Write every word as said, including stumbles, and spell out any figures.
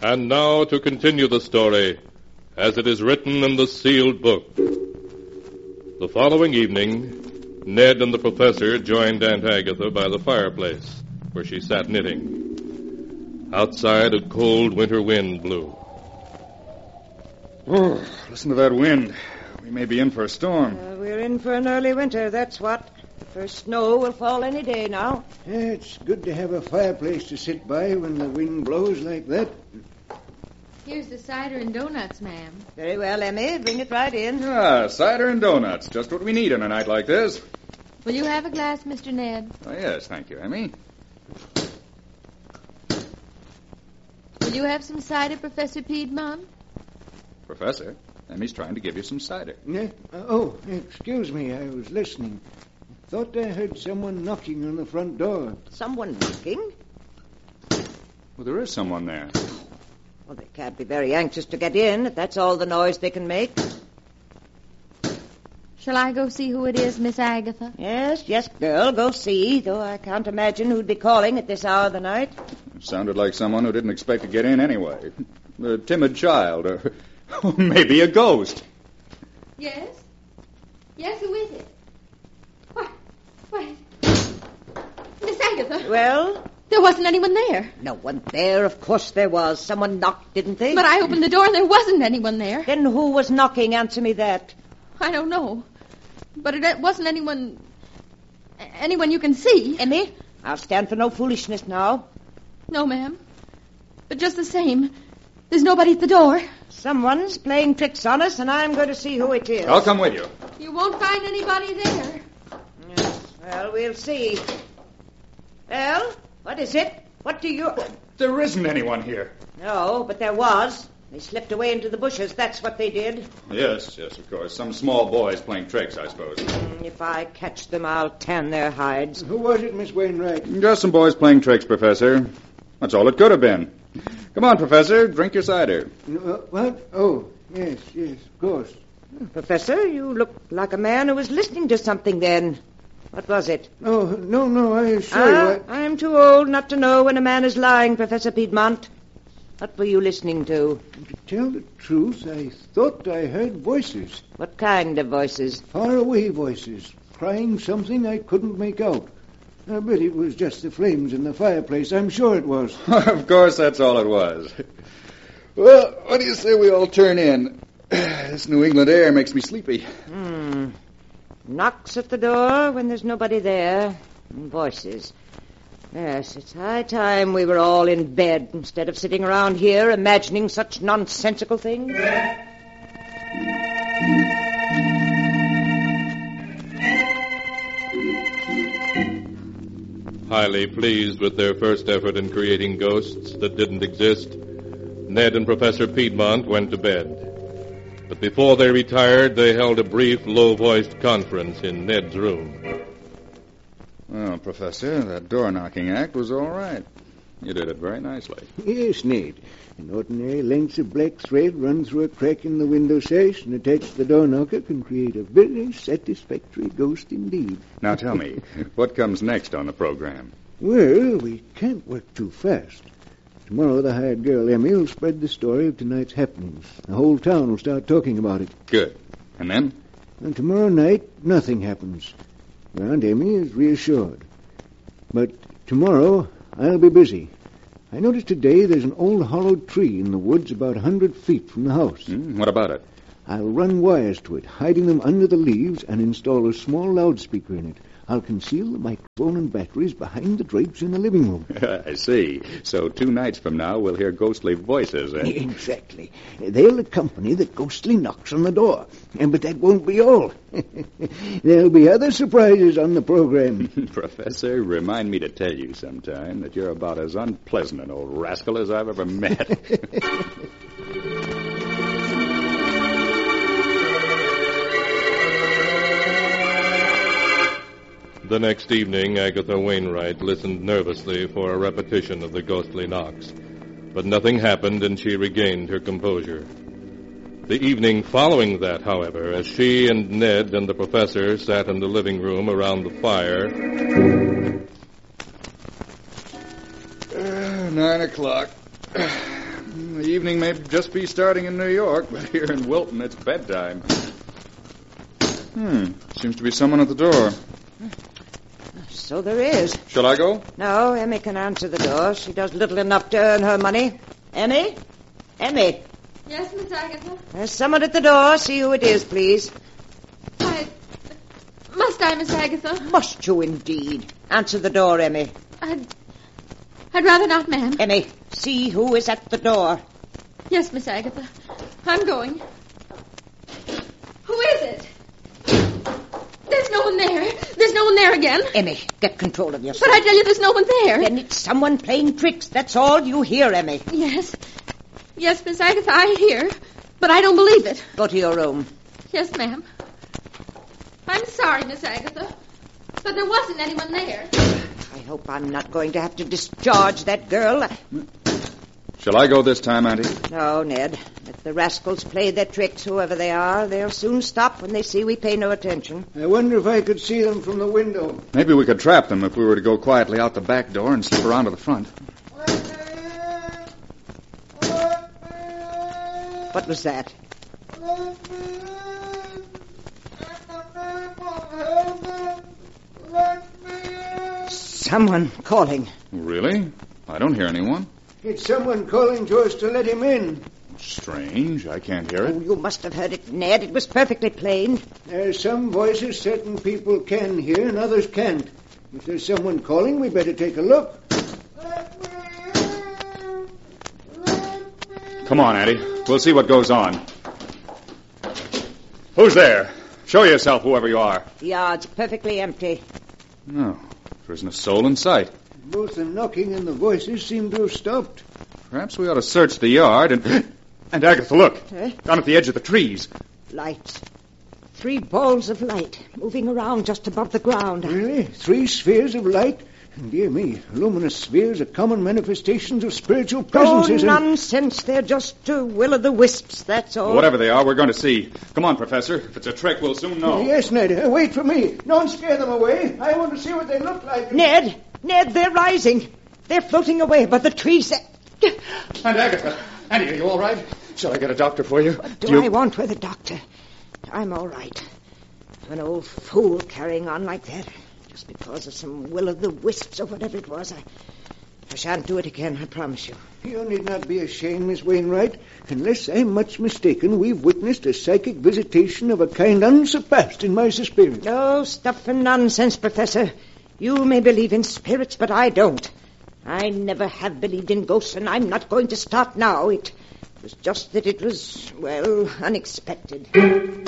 And now to continue the story, as it is written in the sealed book. The following evening, Ned and the professor joined Aunt Agatha by the fireplace, where she sat knitting. Outside, a cold winter wind blew. Oh, listen to that wind. We may be in for a storm. Uh, we're in for an early winter, that's what. The first snow will fall any day now. Yeah, it's good to have a fireplace to sit by when the wind blows like that. Here's the cider and donuts, ma'am. Very well, Emmy. Bring it right in. Ah, cider and donuts. Just what we need on a night like this. Will you have a glass, Mister Ned? Oh, yes, thank you, Emmy. Will you have some cider, Professor Piedmont? Professor, Emmy's trying to give you some cider. Yeah? Uh, oh, excuse me. I was listening. Thought I heard someone knocking on the front door. Someone knocking? Well, there is someone there. Well, they can't be very anxious to get in, if that's all the noise they can make. Shall I go see who it is, Miss Agatha? Yes, yes, girl, go see, though I can't imagine who'd be calling at this hour of the night. It sounded like someone who didn't expect to get in anyway. A timid child, or maybe a ghost. Yes? Yes, who is it? What? What? Miss Agatha? Well? There wasn't anyone there. No one there, of course there was. Someone knocked, didn't they? But I opened the door and there wasn't anyone there. Then who was knocking? Answer me that. I don't know. But it wasn't anyone... anyone you can see. Emmy, I'll stand for no foolishness now. No, ma'am. But just the same, there's nobody at the door. Someone's playing tricks on us, and I'm going to see who it is. I'll come with you. You won't find anybody there. Yes, well, we'll see. Well, what is it? What do you... There isn't anyone here. No, but there was. They slipped away into the bushes. That's what they did. Yes, yes, of course. Some small boys playing tricks, I suppose. Mm, if I catch them, I'll tan their hides. Who was it, Miss Wainwright? Just some boys playing tricks, Professor. That's all it could have been. Come on, Professor. Drink your cider. Uh, what? Oh, yes, yes, of course. Professor, you look like a man who was listening to something then. What was it? Oh, no, no, I assure ah, you. I... I'm too old not to know when a man is lying, Professor Piedmont. What were you listening to? To tell the truth, I thought I heard voices. What kind of voices? Far away voices, crying something I couldn't make out. I bet it was just the flames in the fireplace. I'm sure it was. Of course, that's all it was. Well, what do you say we all turn in? This New England air makes me sleepy. Hmm. Knocks at the door when there's nobody there. And voices. Yes, it's high time we were all in bed instead of sitting around here imagining such nonsensical things. Highly pleased with their first effort in creating ghosts that didn't exist, Ned and Professor Piedmont went to bed. But before they retired, they held a brief, low-voiced conference in Ned's room. Well, Professor, that door-knocking act was all right. You did it very nicely. Yes, Ned. An ordinary lengths of black thread run through a crack in the window sash and attached to the door knocker can create a very satisfactory ghost indeed. Now tell me, what comes next on the program? Well, we can't work too fast. Tomorrow the hired girl, Emmy, will spread the story of tonight's happenings. The whole town will start talking about it. Good. And then? And tomorrow night, nothing happens. Your Aunt Emmy is reassured. But tomorrow, I'll be busy. I noticed today there's an old hollowed tree in the woods about a hundred feet from the house. Mm, what about it? I'll run wires to it, hiding them under the leaves, and install a small loudspeaker in it. I'll conceal the microphone and batteries behind the drapes in the living room. I see. So two nights from now, we'll hear ghostly voices, eh? Exactly. They'll accompany the ghostly knocks on the door. But that won't be all. There'll be other surprises on the program. Professor, remind me to tell you sometime that you're about as unpleasant an old rascal as I've ever met. The next evening, Agatha Wainwright listened nervously for a repetition of the ghostly knocks. But nothing happened, and she regained her composure. The evening following that, however, as she and Ned and the professor sat in the living room around the fire... Uh, nine o'clock. The evening may just be starting in New York, but here in Wilton, it's bedtime. Hmm. Seems to be someone at the door. So there is. Shall I go? No, Emmy can answer the door. She does little enough to earn her money. Emmy? Emmy? Yes, Miss Agatha? There's someone at the door. See who it is, please. I... Must I, Miss Agatha? Must you indeed? Answer the door, Emmy. I'd... I'd rather not, ma'am. Emmy, see who is at the door. Yes, Miss Agatha. I'm going. Who is it? There's no one there. There's no one there again. Emmy, get control of yourself. But I tell you, there's no one there. Then it's someone playing tricks. That's all you hear, Emmy. Yes. Yes, Miss Agatha, I hear. But I don't believe it. Go to your room. Yes, ma'am. I'm sorry, Miss Agatha. But there wasn't anyone there. I hope I'm not going to have to discharge that girl. Shall I go this time, Auntie? No, Ned. Let the rascals play their tricks, whoever they are. They'll soon stop when they see we pay no attention. I wonder if I could see them from the window. Maybe we could trap them if we were to go quietly out the back door and slip around to the front. What was that? Someone calling. Really? I don't hear anyone. It's someone calling to us to let him in. Strange. I can't hear Oh, it. you must have heard it, Ned. It was perfectly plain. There's some voices certain people can hear and others can't. If there's someone calling, we better take a look. Come on, Auntie. We'll see what goes on. Who's there? Show yourself, whoever you are. The yard's perfectly empty. No, there isn't a soul in sight. Both the knocking and the voices seem to have stopped. Perhaps we ought to search the yard and... And Agatha, look. Eh? Down at the edge of the trees. Lights. Three balls of light moving around just above the ground. Really? Three spheres of light? Dear me, luminous spheres are common manifestations of spiritual Oh, presences. and- nonsense. They're just uh, will-o'-the-wisps, that's all. Whatever they are, we're going to see. Come on, Professor. If it's a trick, we'll soon know. Yes, Ned. Uh, wait for me. Don't scare them away. I want to see what they look like. Ned! Ned, they're rising. They're floating away above the trees. And Agatha. Annie, are you all right? Shall I get a doctor for you? What do, Do you... I want with a doctor? I'm all right. An old fool carrying on like that. Just because of some will-o'-the-wisps or whatever it was. I, I shan't do it again, I promise you. You need not be ashamed, Miss Wainwright. Unless I'm much mistaken, we've witnessed a psychic visitation of a kind unsurpassed in my experience. No stuff and nonsense, Professor. You may believe in spirits, but I don't. I never have believed in ghosts, and I'm not going to start now. It was just that it was, well, unexpected.